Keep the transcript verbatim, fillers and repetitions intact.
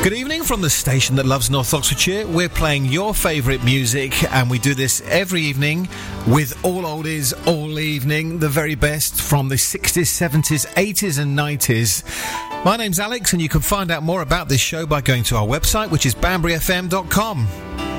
Good evening from the station that loves North Oxfordshire. We're playing your favourite music, and we do this every evening with all oldies all evening, the very best from the sixties, seventies, eighties and nineties. My name's Alex, and you can find out more about this show by going to our website, which is banbury f m dot com.